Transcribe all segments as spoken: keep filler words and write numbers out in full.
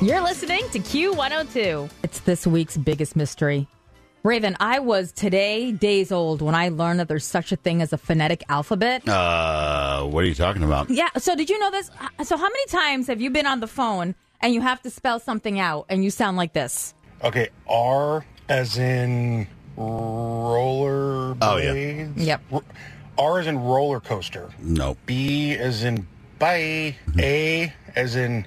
You're listening to Q one oh two. It's this week's biggest mystery. Raven, I was today days old when I learned that there's such a thing as a phonetic alphabet. Uh, what are you talking about? Yeah, so did you know this? So how many times have you been on the phone and you have to spell something out and you sound like this? Okay, R as in roller blades. Oh, yeah. Yep. R, R as in roller coaster. No. B as in bye. A as in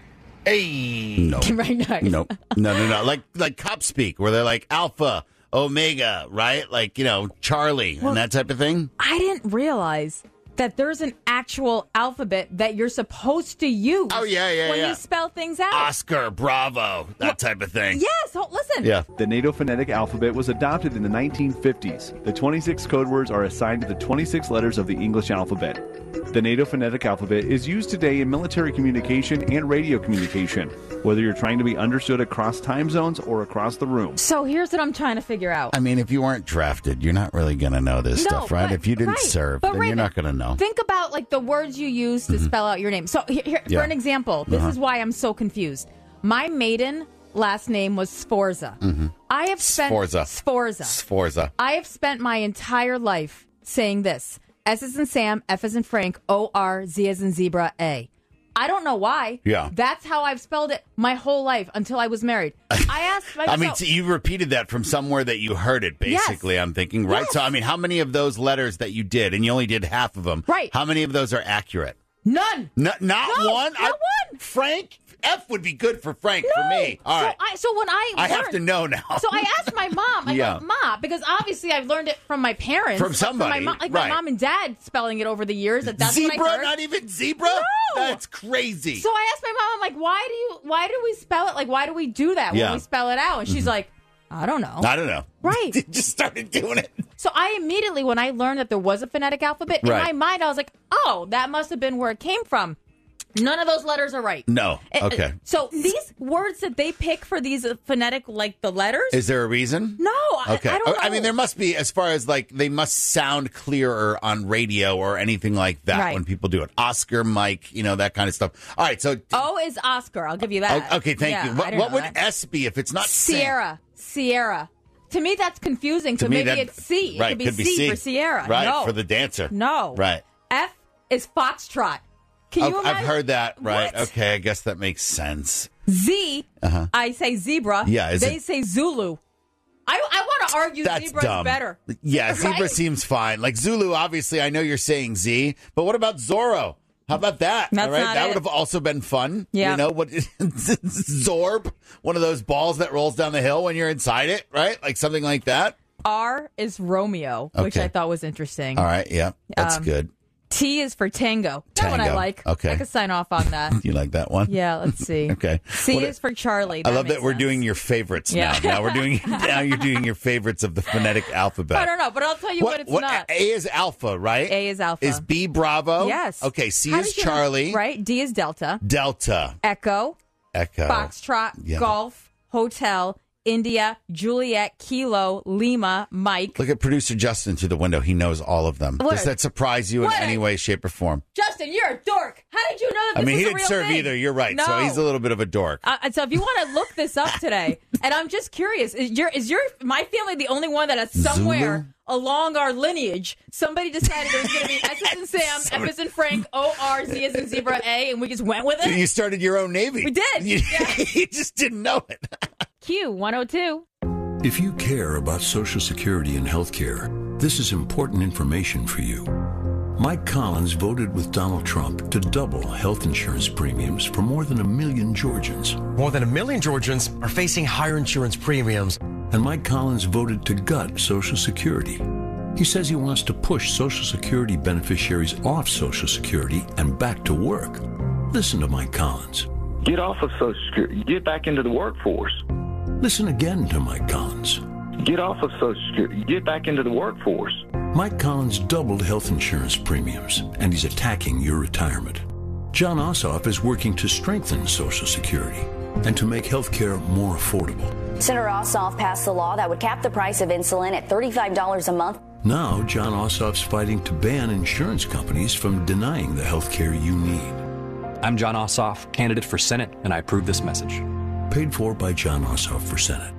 a. No. Right, nice. No. No, no, no. Like, like cop speak, where they're like Alpha, Omega, right? Like, you know, Charlie Well, and that type of thing. I didn't realize that there's an actual alphabet that you're supposed to use Oh, yeah, yeah, when yeah. you spell things out. Oscar, Bravo, that Well, type of thing. Yes, oh, listen. Yeah. The NATO phonetic alphabet was adopted in the nineteen fifties. The twenty-six code words are assigned to the twenty-six letters of the English alphabet. The NATO phonetic alphabet is used today in military communication and radio communication, whether you're trying to be understood across time zones or across the room. So here's what I'm trying to figure out. I mean, if you weren't drafted, you're not really going to know this No, stuff, right? but- If you didn't right. serve, But then Raven, you're not going to know. Think about like the words you use to spell out your name. So here, here, Yeah. for an example, this Uh-huh. is why I'm so confused. My maiden last name was Sforza. I have spent Sforza. Sforza. Sforza. I have spent my entire life saying this: S as in Sam, F as in Frank, O R, Z as in zebra, A. I don't know why. Yeah. That's how I've spelled it my whole life until I was married. I asked myself. I mean, so you repeated that from somewhere that you heard it, basically, Yes. I'm thinking, right? Yes. So, I mean, how many of those letters that you did, and you only did half of them, Right. how many of those are accurate? None. No, not No, one? not I- one. Frank? F would be good for Frank, for No. me. All so right. I, so when I I have learned- to know now. So I asked my mom, I Yeah. go, Ma, because obviously I've learned it from my parents. From like, somebody, my mom, like right. my mom and dad spelling it over the years. That that's Zebra? what I heard. Not even zebra? No. That's crazy. So I asked my mom, I'm like, why do you, why do we spell it? Like, why do we do that Yeah. when we spell it out? And she's like, I don't know. I don't know. Right. Just started doing it. So I immediately, when I learned that there was a phonetic alphabet, in Right. my mind, I was like, oh, that must have been where it came from. None of those letters are right. No. Uh, Okay. So these words that they pick for these uh, phonetic, like the letters, Is there a reason? no, I, Okay. I don't know. I mean, there must be, as far as like, they must sound clearer on radio or anything like that Right. when people do it. Oscar, Mike, you know, that kind of stuff. All right. So, O is Oscar. I'll give you that. o- okay, thank Yeah, you. I What, didn't what know would that. S be if it's not Sam? Sierra. Sierra. To me, that's confusing. To so me, maybe that- it's C. It right, could be, could be C, C. for Sierra. Right, no. for the dancer. No. Right. F is Foxtrot. Can you Oh, imagine? I've heard that. Right. What? Okay. I guess that makes sense. Z, Uh-huh. I say zebra. Yeah, is They it- say Zulu. I, I want to argue That's zebra dumb. is better. Yeah, zebra Right? seems fine. Like Zulu, obviously, I know you're saying Z, but what about Zorro? How about that? That's All right, not that it. would have also been fun. Yeah. You know what? Zorb, one of those balls that rolls down the hill when you're inside it, right? Like something like that. R is Romeo, which Okay. I thought was interesting. All right, yeah, that's Um, good. T is for tango. That one I Tango. like. Okay. I could sign off on that. You like that one? Yeah, let's see. Okay. C What- is for Charlie. I love makes that we're sense. doing your favorites Yeah. now. Now we're doing now you're doing your favorites of the phonetic alphabet. I don't know, but I'll tell you what, it's not. A is Alpha, right? A is Alpha. Is B Bravo? Yes. Okay. C How is did you know- Charlie. Right. D is Delta. Delta. Echo. Echo. Foxtrot. Yeah. Golf. Hotel. India. Juliet. Kilo. Lima. Mike. Look at producer Justin through the window. He knows all of them. What Does a- that surprise you in what a- any way, shape, or form? Justin, you're a dork. How did you know that this I mean, was he a didn't real serve thing? either. You're right. No. So he's a little bit of a dork. Uh, and so if you want to look this up today, and I'm just curious, is your is your my family the only one that has somewhere Zulu? along our lineage somebody decided it was going to be S as in Sam, F as in Frank, O R Z as in zebra, A, and we just went with it? You started your own Navy. We did. You, Yeah. you just didn't know it. Q one oh two. If you care about Social Security and health care, this is important information for you. Mike Collins voted with Donald Trump to double health insurance premiums for more than a million Georgians. More than a million Georgians are facing higher insurance premiums. And Mike Collins voted to gut Social Security. He says he wants to push Social Security beneficiaries off Social Security and back to work. Listen to Mike Collins. Get off of Social Security. Get back into the workforce. Listen again to Mike Collins. Get off of Social Security. Get back into the workforce. Mike Collins doubled health insurance premiums, and he's attacking your retirement. John Ossoff is working to strengthen Social Security and to make health care more affordable. Senator Ossoff passed a law that would cap the price of insulin at thirty-five dollars a month. Now, John Ossoff's fighting to ban insurance companies from denying the health care you need. I'm John Ossoff, candidate for Senate, and I approve this message. Paid for by John Ossoff for Senate.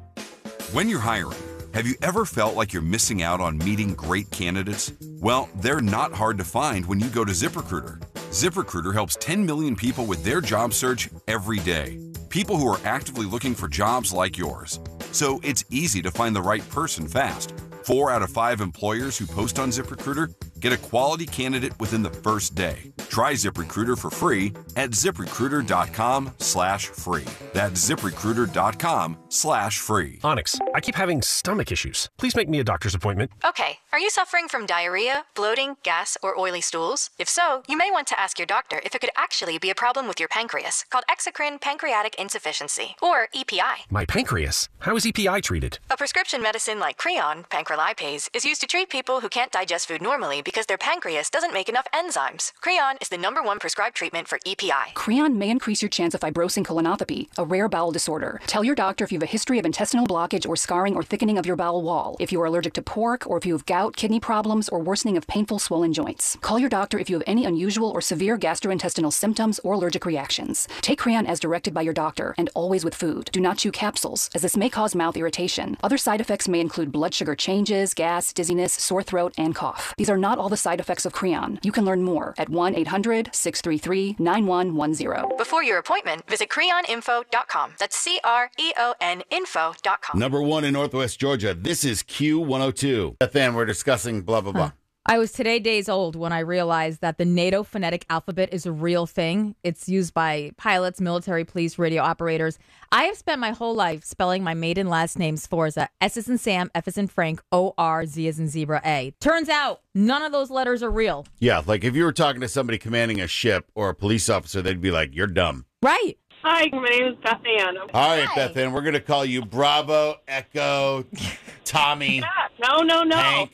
When you're hiring, have you ever felt like you're missing out on meeting great candidates? Well, they're not hard to find when you go to ZipRecruiter. ZipRecruiter helps ten million people with their job search every day. People who are actively looking for jobs like yours. So it's easy to find the right person fast. Four out of five employers who post on ZipRecruiter get a quality candidate within the first day. Try ZipRecruiter for free at ZipRecruiter.com slash free. That's ZipRecruiter.com slash free. Onyx, I keep having stomach issues. Please make me a doctor's appointment. Okay, are you suffering from diarrhea, bloating, gas, or oily stools? If so, you may want to ask your doctor if it could actually be a problem with your pancreas, called exocrine pancreatic insufficiency, or E P I. My pancreas? How is E P I treated? A prescription medicine like Creon, pancrelipase, is used to treat people who can't digest food normally because their pancreas doesn't make enough enzymes. Creon is the number one prescribed treatment for E P I. Creon may increase your chance of fibrosing colonopathy, a rare bowel disorder. Tell your doctor if you have a history of intestinal blockage or scarring or thickening of your bowel wall, if you are allergic to pork, or if you have gout, kidney problems, or worsening of painful swollen joints. Call your doctor if you have any unusual or severe gastrointestinal symptoms or allergic reactions. Take Creon as directed by your doctor, and always with food. Do not chew capsules, as this may cause mouth irritation. Other side effects may include blood sugar changes, gas, dizziness, sore throat, and cough. These are not all the side effects of Creon. You can learn more at one eight hundred six three three nine one one zero. Before your appointment, visit creon info dot com. That's C R E O N info dot com. Number one in Northwest Georgia. This is Q one oh two. Beth Ann, we're discussing blah, blah, blah. Huh. I was today days old when I realized that the NATO phonetic alphabet is a real thing. It's used by pilots, military, police, radio operators. I have spent my whole life spelling my maiden last name Sforza, S as in Sam, F as in Frank, O R, Z as in Zebra, A. Turns out none of those letters are real. Yeah, like if you were talking to somebody commanding a ship or a police officer, they'd be like, you're dumb. Right. Hi, my name is Beth Ann. All right, Hi. Beth Ann, we're going to call you Bravo, Echo, Tommy, yeah, No, no, no. Hank.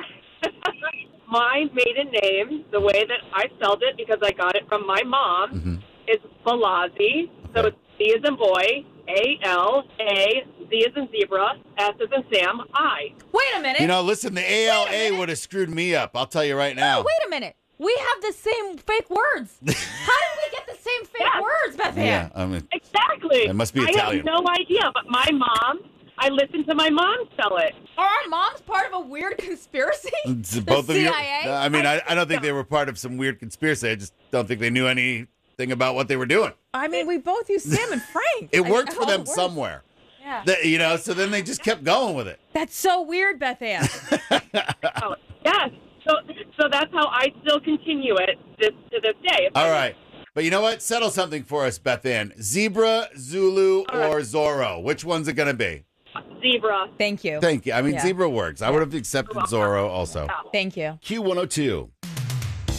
My maiden name, the way that I spelled it, because I got it from my mom, mm-hmm. is Balazzi. So okay. It's B as in boy, A L A, Z as in zebra, S as in Sam, I. Wait a minute. You know, listen, the A L A would have screwed me up. I'll tell you right now. No, wait a minute. We have the same fake words. How did we get the same fake yes. words, Beth Ann? Yeah, I mean, exactly. It must be Italian. I have no idea, but my mom, I listened to my mom spell it. Are our moms part of a weird conspiracy? The Both C I A? Of you? I mean, I, I don't think they were part of some weird conspiracy. I just don't think they knew anything about what they were doing. I mean, we both use Sam and Frank. It I worked mean, for them works. somewhere. Yeah. The, you know, so then they just kept going with it. That's so weird, Beth Ann. oh, yes. So, so that's how I still continue it this, to this day. All right. But you know what? Settle something for us, Beth Ann. Zebra, Zulu, right. or Zorro? Which one's it going to be? Zebra. Thank you. Thank you. I mean, yeah. Zebra works. I would have accepted Zorro also. Thank you. Q one oh two.